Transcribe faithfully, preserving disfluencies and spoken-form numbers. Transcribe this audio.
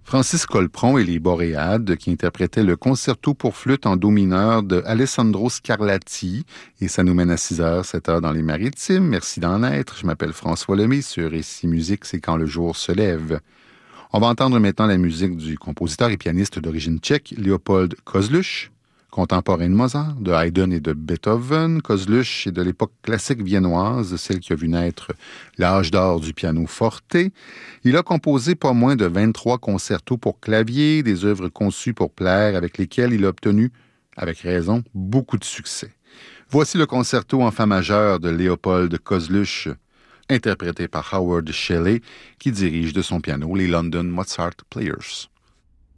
Francis Colpron et les Boréades, qui interprétaient le concerto pour flûte en do mineur de Alessandro Scarlatti. Et ça nous mène à six heures, sept heures dans les Maritimes. Merci d'en être. Je m'appelle François Lemay. Sur Récit Musique, c'est quand le jour se lève. On va entendre maintenant la musique du compositeur et pianiste d'origine tchèque, Léopold Kozluch, contemporain de Mozart, de Haydn et de Beethoven. Kozluch est de l'époque classique viennoise, celle qui a vu naître l'âge d'or du piano forte. Il a composé pas moins de vingt-trois concertos pour clavier, des œuvres conçues pour plaire, avec lesquelles il a obtenu, avec raison, beaucoup de succès. Voici le concerto en fa majeur de Léopold Kozluch, interprété par Howard Shelley, qui dirige de son piano les London Mozart Players.